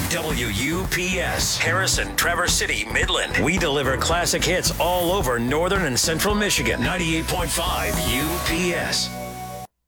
WUPS, Harrison, Traverse City, Midland. We deliver classic hits all over northern and central Michigan. 98.5 UPS.